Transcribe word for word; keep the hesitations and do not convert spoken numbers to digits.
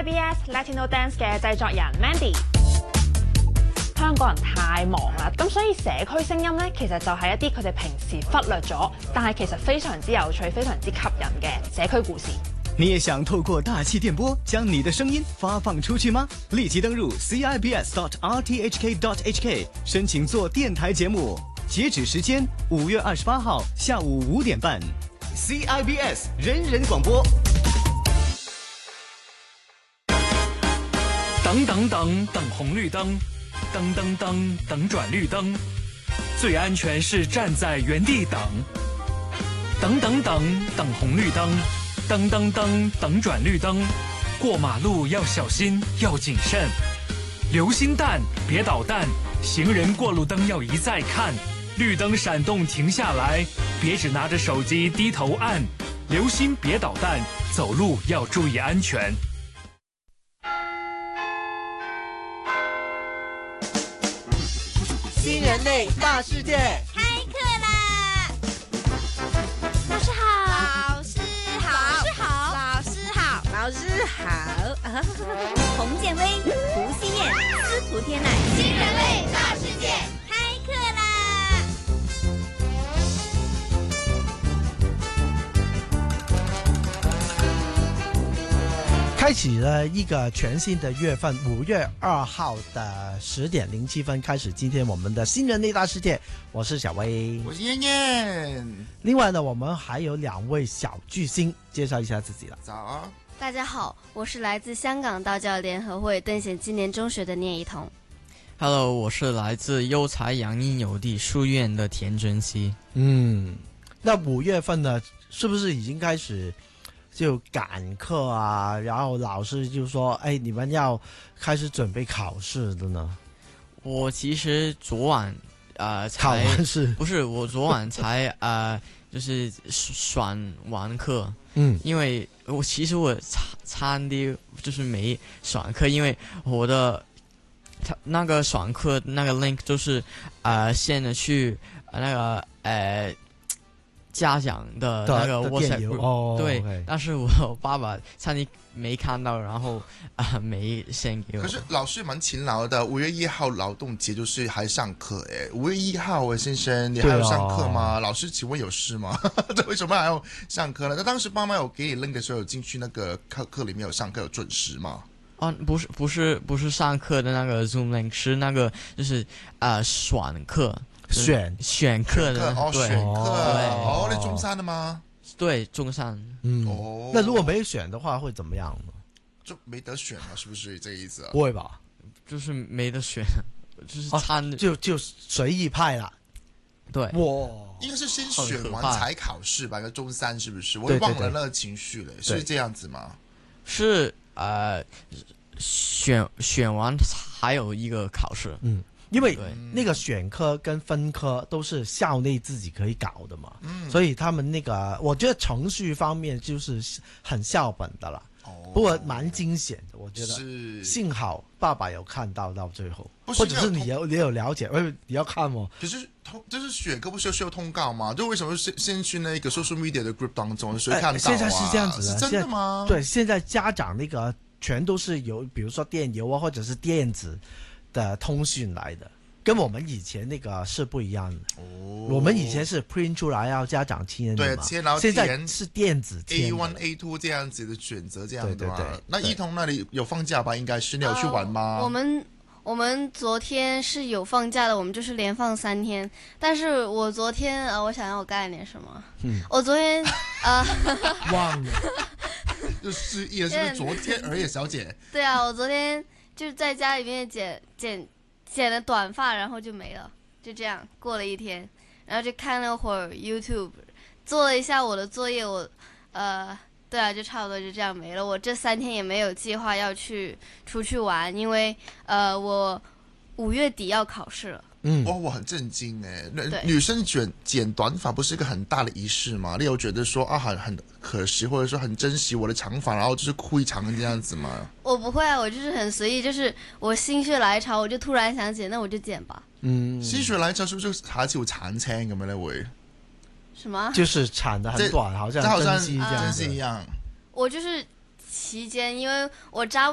B S Latino Dance 嘅製作人 Mandy。香港人太忙啦，咁所以社區聲音咧，其實就係一啲佢哋平時忽略咗，但係其實非常之有趣、非常之吸引嘅社區故事。 你也想透過大氣電波將你的聲音發放出去嗎？立即登入 C I B S dot R T H K dot H K 申請做電台節目，截止時間五月二十八號下午五點半。C I B S 人人廣播。 等等等等紅綠燈，等等等等轉綠燈，最安全是站在原地等。等等等等紅綠燈，等等等等轉綠燈，過馬路要小心，要謹慎。流星彈，別搗蛋，行人過路燈要一再看。綠燈閃動停下來，別只拿着手機低頭按。留心別搗蛋，走路要注意安全。 新人類大世界開課啦！老師好，老師好，老師好，老師好，老師好。洪建威、胡希燕、司徒天乃，新人類大世界開課啦！ 開始了一個全新的月份，五月二號的十點零七分開始。今天我們的新人類大世界，我是小薇， 我是燕燕。 另外呢，我們還有兩位小巨星，介紹一下自己了。 早啊！ 大家好，我是來自香港道教聯合會鄧顯紀念中學的聶怡彤。 Hello， 我是來自優才洋溢有地書院的田真希。 嗯，那五月份呢，是不是已經開始？就趕課啊，然後老師就說：“哎，你們要開始準備考試的呢。” 我其實昨晚呃才考完試， 不是我昨晚才呃就是選完課，嗯，因為我其實我差差啲就是沒選課，因為我的他那個選課那個 link 就是呃現在去那個呃。家長的那個 WhatsApp group，哦，對， okay. 但是我爸爸差點沒看到，然後啊、呃、沒 send 給我。 可是老師蠻勤勞的，五月一號勞動節就是還上課誒，五月一號誒先生，你還要上課嗎？老師請問有事嗎？這為什麼還要上課呢？那當時爸媽有給你 link 的時候，有進去那個課課裡面有上課有準時嗎？ 哦，不是不是不是上課的那個 Zoom link，是那個就是啊、呃、選課。 選選課的哦， 對選課哦， 哦，你中山的嗎？ 對，中山。 嗯， 哦， 那如果沒選的話會怎麼樣呢？ 就沒得選嘛，是不是這個意思啊？ 不會吧， 就是沒得選，就是參、 哦、就就隨意派啦。 對， 哇， 應該是先選完才考試吧？個中山是不是？我也忘了那個情緒了，是這樣子嗎？ 是呃，選選完還有一個考試， 嗯。因為那個選科跟分科都是校內自己可以搞的嘛，嗯、所以他們那個我覺得程序方面就是很校本的啦，哦、不過蠻驚險的，我覺得幸好爸爸有看到到最後，或者是你有你有了解，喂，你要看嗎？ 可是通就是選科不是需要通告嗎？就為什麼先先去那個 social media 的 group 當中誰看到啊？ 現在是這樣子的， 是真的嗎？ 對，現在家長那個全都是由，比如說電郵啊，或者是電子的通訊來的，跟我們以前那個是不一樣的。哦，我們以前是 print 出來要家長簽的嘛， 對，然後現在是電子簽 A one A two 這樣子的選擇，這樣的嘛。 對對對。 那一彤那裡有放假吧？應該是你有去玩嗎？ 呃、我們我們昨天是有放假的，我們就是連放三天。但是我昨天呃，我想要我幹點什麼？嗯，我昨天呃忘了，就失憶了，是不是？昨天而已，小姐。 對啊，我昨天就是在家裡面剪剪。剪了短髮，然後就沒了，就這樣過了一天，然後就看了會兒 YouTube，做了一下我的作業，我，呃，對啊，就差不多就這樣沒了。我這三天也沒有計劃要去出去玩，因為，呃，我五月底要考試了。 嗯，哇，我很震驚誒！女生剪剪短髮不是一個很大的儀式嗎？你有覺得說啊，很很可惜，或者說很珍惜我的長髮，然後就是哭一場這樣子嗎？ 我不會啊，我就是很隨意，就是我心血來潮，我就突然想剪，那我就剪吧。嗯， 心血來潮是不是下一次會鏟青咁樣咧？會什麼？ 就是鏟得很短，好像珍惜這樣， 珍惜一樣。 我就是期間，因為我扎。